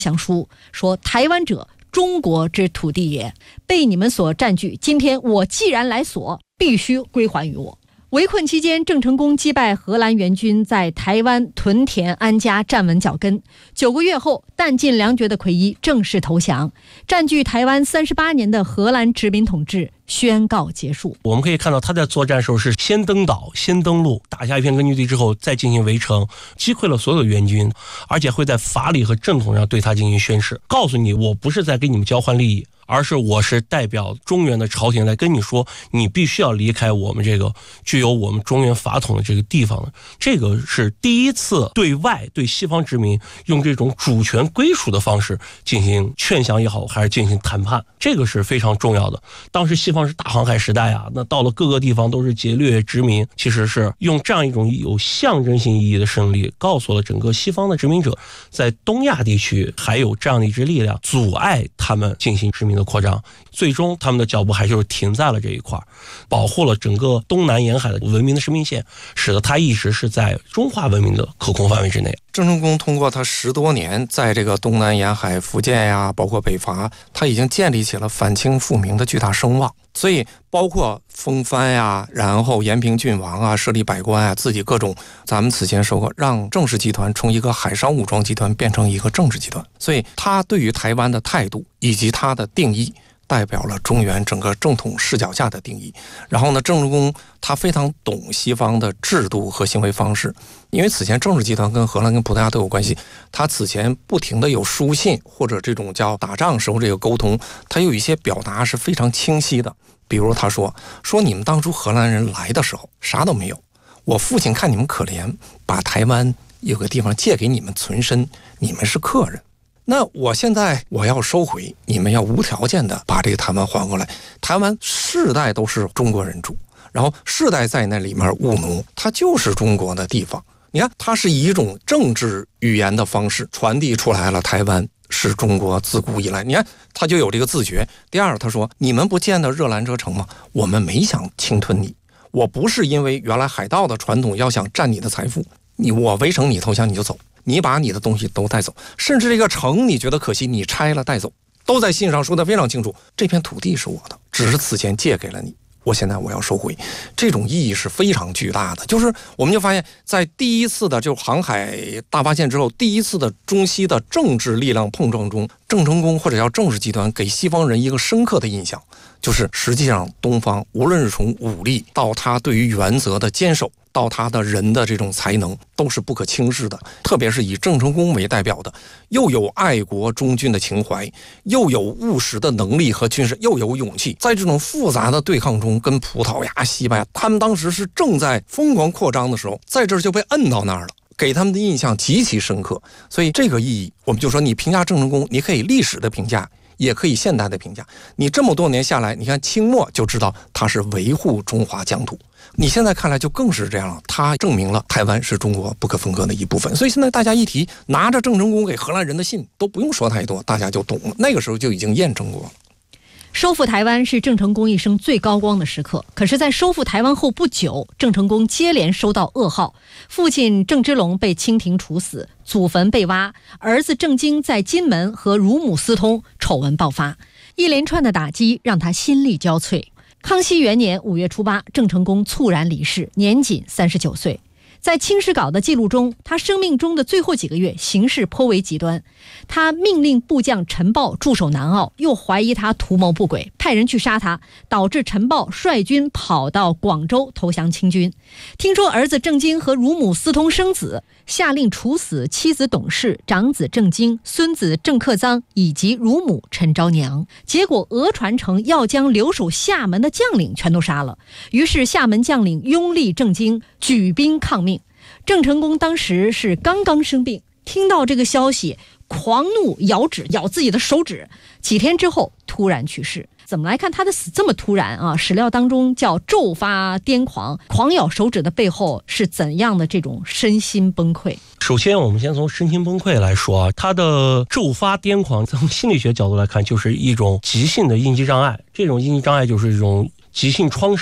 降书说：“台湾者，中国之土地也，被你们所占据。今天我既然来索，必须归还于我。”围困期间，郑成功击败荷兰援军，在台湾屯田安家，站稳脚跟。9个月后，弹尽粮绝的奎一正式投降，占据台湾38年的荷兰殖民统治宣告结束。 我们可以看到，他在作战的时候是先登岛、先登陆，打下一片根据地之后，再进行围城，击溃了所有的援军，而且会在法理和正统上对他进行宣示，告诉你，我不是在跟你们交换利益，而是我是代表中原的朝廷来跟你说，你必须要离开我们这个具有我们中原法统的这个地方的。这个是第一次对外对西方殖民用这种主权归属的方式进行劝降也好，还是进行谈判，这个是非常重要的。当时西方是大航海时代啊，那到了各个地方都是劫掠殖民，其实是用这样一种有象征性意义的胜利，告诉了整个西方的殖民者，在东亚地区还有这样的一支力量阻碍他们进行殖民的扩张，最终他们的脚步还就是停在了这一块，保护了整个东南沿海的文明的生命线，使得它一直是在中华文明的可控范围之内。 郑成功通过他10多年在这个东南沿海、福建呀，包括北伐，他已经建立起了反清复明的巨大声望。所以包括风帆呀，然后延平郡王啊，设立百官啊，自己各种，咱们此前说过，让郑氏集团从一个海上武装集团变成一个政治集团。所以他对于台湾的态度以及他的定义，代表了中原整个正统视角下的定义。然后呢，郑成功他非常懂西方的制度和行为方式，因为此前政治集团跟荷兰跟葡萄牙都有关系，他此前不停的有书信或者这种叫打仗时候这个沟通，他有一些表达是非常清晰的。比如他说你们当初荷兰人来的时候啥都没有，我父亲看你们可怜，把台湾有个地方借给你们存身，你们是客人，那我现在我要收回，你们要无条件的把这个台湾还过来。台湾世代都是中国人住，然后世代在那里面务农，它就是中国的地方。你看，它是以一种政治语言的方式传递出来了，台湾是中国自古以来，你看他就有这个自觉。第二，他说你们不见得热兰遮城吗？我们没想侵吞你，我不是因为原来海盗的传统要想占你的财富，我围城你投降你就走，你把你的东西都带走，甚至这个城你觉得可惜，你拆了带走，都在信上说得非常清楚，这片土地是我的，只是此前借给了你，现在我要收回。这种意义是非常巨大的。就是我们就发现，在第一次的就航海大发现之后，第一次的中西的政治力量碰撞中，郑成功或者叫郑氏集团给西方人一个深刻的印象，就是实际上东方无论是从武力到他对于原则的坚守，到他的人的这种才能，都是不可轻视的。特别是以郑成功为代表的，又有爱国忠君的情怀，又有务实的能力和军事，又有勇气，在这种复杂的对抗中，跟葡萄牙、西班牙，他们当时是正在疯狂扩张的时候，在这儿就被摁到那儿了，给他们的印象极其深刻。所以这个意义，我们就说你评价郑成功，你可以历史的评价，也可以现代的评价。你这么多年下来，你看清末就知道他是维护中华疆土，你现在看来就更是这样了，他证明了台湾是中国不可分割的一部分。所以现在大家一提拿着郑成功给荷兰人的信，都不用说太多，大家就懂了。那个时候就已经验证过了。 收复台湾是郑成功一生最高光的时刻，可是在收复台湾后不久，郑成功接连收到噩耗，父亲郑芝龙被清廷处死，祖坟被挖，儿子郑经在金门和乳母私通，丑闻爆发，一连串的打击让他心力交瘁。康熙元年5月初8，郑成功猝然离世，年仅39岁。在《清史稿》的记录中，他生命中的最后几个月行事颇为极端。他命令部将陈豹驻守南澳，又怀疑他图谋不轨，派人去杀他，导致陈豹率军跑到广州投降清军。听说儿子郑经和乳母私通生子，下令处死妻子董氏、长子郑经、孙子郑克臧以及乳母陈昭娘。结果讹传成要将留守厦门的将领全都杀了，于是厦门将领拥立郑经，举兵抗命。郑成功当时是刚刚生病，听到这个消息，狂怒咬自己的手指，几天之后突然去世。怎么来看他的死这么突然啊？史料当中叫骤发癫狂，狂咬手指的背后是怎样的这种身心崩溃？ 首先我们先从身心崩溃来说啊，他的骤发癫狂从心理学角度来看，就是一种急性的应激障碍。这种应激障碍就是一种急性创伤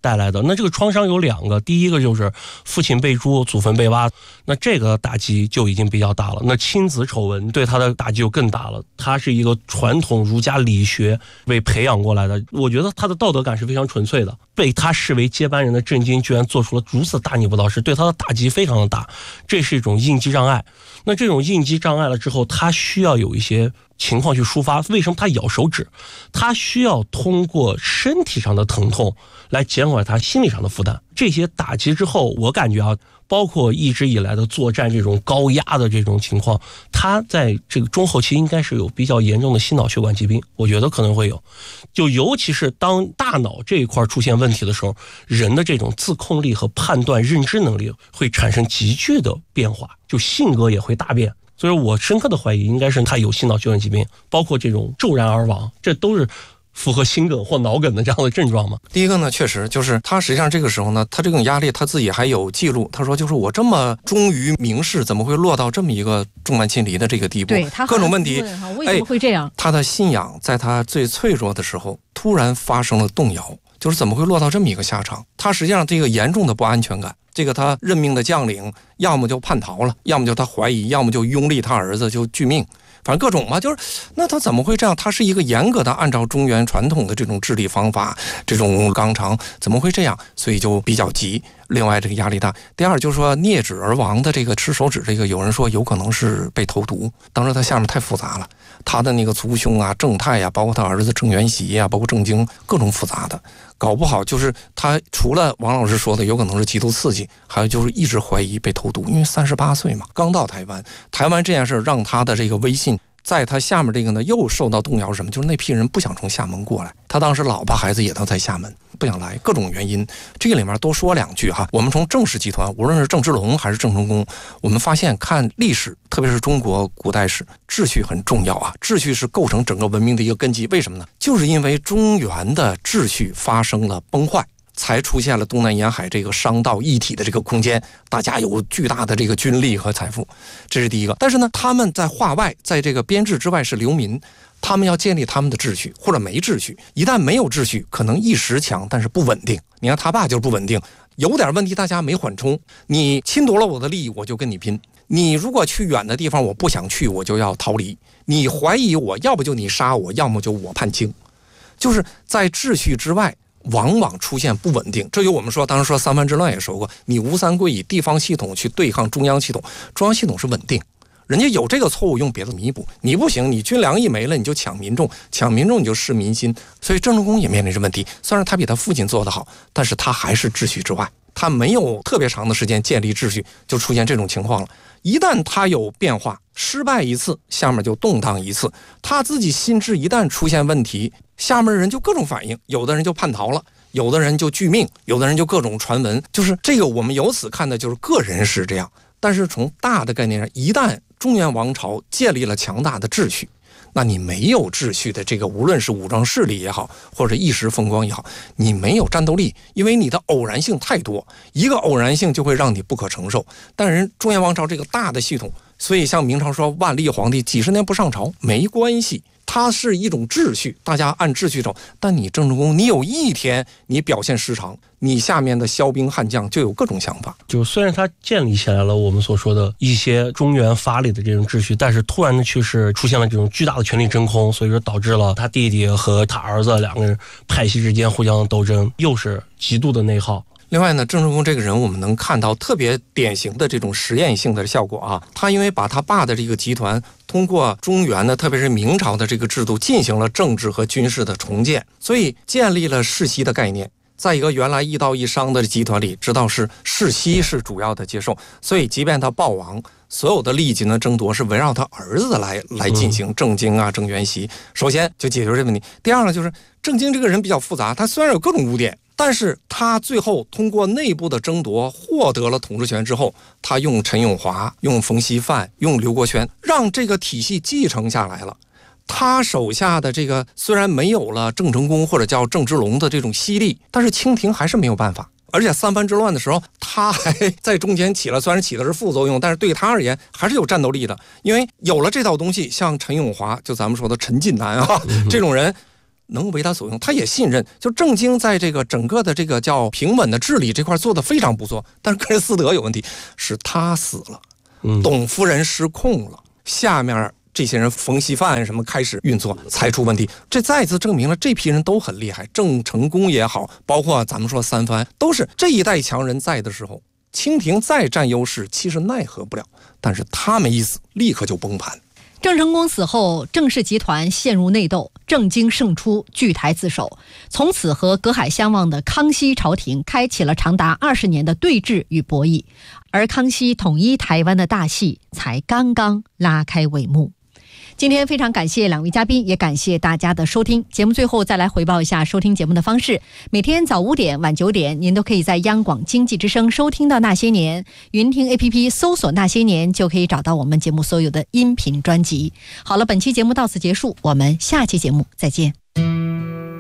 带来的。那这个创伤有2个，第一个就是父亲被诛，祖坟被挖，那这个打击就已经比较大了。那亲子丑闻对他的打击就更大了。他是一个传统儒家理学被培养过来的，我觉得他的道德感是非常纯粹的。被他视为接班人的郑经居然做出了如此大逆不道事，对他的打击非常的大，这是一种应激障碍。那这种应激障碍了之后，他需要有一些情况去抒发。为什么他咬手指？他需要通过身体上的疼痛来减缓他心理上的负担。这些打击之后，我感觉包括一直以来的作战这种高压的这种情况，他在这个中后期应该是有比较严重的心脑血管疾病，我觉得可能会有。就尤其是当大脑这一块出现问题的时候，人的这种自控力和判断认知能力会产生急剧的变化，就性格也会大变。所以我深刻的怀疑应该是他有心脑血管疾病，包括这种骤然而亡，这都是符合心梗或脑梗的这样的症状吗？ 第一个呢，确实就是他实际上这个时候呢，他这种压力他自己还有记录，他说就是我这么忠于名士，怎么会落到这么一个重案轻离的这个地步？ 对，他各种问题， 为什么会这样？ 他的信仰在他最脆弱的时候突然发生了动摇，就是怎么会落到这么一个下场？他实际上这个严重的不安全感。这个他任命的将领，要么就叛逃了，要么就他怀疑，要么就拥立他儿子就拒命，反正各种嘛。就是那他怎么会这样？他是一个严格的按照中原传统的这种治理方法，这种纲常，怎么会这样？所以就比较急。另外这个压力大。第二就是说啮指而亡的这个吃手指，这个有人说有可能是被投毒，当时他下面太复杂了，他的那个族兄啊、郑泰啊，包括他儿子郑元锡啊，包括郑经，各种复杂的，搞不好就是他除了王老师说的有可能是极度刺激，还有就是一直怀疑被投毒，因为38岁嘛，刚到台湾这件事让他的这个威信在他下面这个呢又受到动摇。什么？就是那批人不想从厦门过来，他当时老婆孩子也都在厦门，不想来，各种原因。这个里面多说2句哈。我们从郑氏集团，无论是郑芝龙还是郑成功，我们发现看历史，特别是中国古代史，秩序很重要啊。秩序是构成整个文明的一个根基。为什么呢？就是因为中原的秩序发生了崩坏，才出现了东南沿海这个商道一体的这个空间，大家有巨大的这个军力和财富，这是第一个。但是呢，他们在化外，在这个编制之外是流民，他们要建立他们的秩序，或者没秩序。一旦没有秩序，可能一时强，但是不稳定。你看他爸就是不稳定，有点问题大家没缓冲，你侵夺了我的利益，我就跟你拼。你如果去远的地方，我不想去，我就要逃离。你怀疑我，要不就你杀我，要么就我判轻。就是在秩序之外往往出现不稳定。这有我们说当时说三藩之乱也说过，你吴三桂以地方系统去对抗中央系统，中央系统是稳定，人家有这个错误用别的弥补，你不行，你军粮一没了你就抢民众你就失民心。所以郑成功也面临着问题，虽然他比他父亲做得好，但是他还是秩序之外，他没有特别长的时间建立秩序，就出现这种情况了。一旦他有变化，失败一次，下面就动荡一次。他自己心智一旦出现问题，下面人就各种反应，有的人就叛逃了，有的人就拒命，有的人就各种传闻。就是这个我们由此看的就是个人是这样，但是从大的概念上，一旦中原王朝建立了强大的秩序，那你没有秩序的这个，无论是武装势力也好，或者一时风光也好，你没有战斗力，因为你的偶然性太多，一个偶然性就会让你不可承受。但是中原王朝这个大的系统，所以像明朝说万历皇帝几十年不上朝没关系，它是一种秩序，大家按秩序走。但你郑成功，你有一天你表现失常，你下面的骁兵悍将就有各种想法。 就虽然他建立起来了我们所说的一些中原法理的这种秩序，但是突然的去世出现了这种巨大的权力真空，所以说导致了他弟弟和他儿子两个人派系之间互相斗争，又是极度的内耗。 另外呢，郑成功这个人我们能看到特别典型的这种实验性的效果啊。他因为把他爸的这个集团通过中原的特别是明朝的这个制度进行了政治和军事的重建，所以建立了世袭的概念。在一个原来一道一商的集团里，知道是世袭是主要的接受，所以即便他暴亡，所有的利益的争夺是围绕他儿子来进行。郑经啊、郑元锡，首先就解决这个问题。第二呢，就是郑经这个人比较复杂，他虽然有各种污点，但是他最后通过内部的争夺获得了统治权之后，他用陈永华、用冯锡范、用刘国轩，让这个体系继承下来了。他手下的这个虽然没有了郑成功或者叫郑芝龙的这种犀利，但是清廷还是没有办法。而且三藩之乱的时候，他还在中间起了，虽然起的是副作用，但是对他而言还是有战斗力的。因为有了这套东西，像陈永华，就咱们说的陈近南啊，这种人能为他所用，他也信任。就郑经在这个整个的这个叫平稳的治理这块做得非常不错，但是个人私德有问题，是他死了，董夫人失控了，下面这些人冯锡范什么开始运作才出问题。这再次证明了这批人都很厉害，郑成功也好，包括咱们说三藩，都是这一代强人在的时候，清廷再占优势其实奈何不了，但是他们一死立刻就崩盘。 郑成功死后，郑氏集团陷入内斗，郑经胜出，据台自首。从此和隔海相望的康熙朝廷开启了长达20年的对峙与博弈，而康熙统一台湾的大戏才刚刚拉开帷幕。今天非常感谢2位嘉宾，也感谢大家的收听。节目最后再来回报一下收听节目的方式：每天早5点、晚9点，您都可以在央广经济之声收听到《那些年》，云听 APP 搜索《那些年》就可以找到我们节目所有的音频专辑。好了，本期节目到此结束，我们下期节目再见。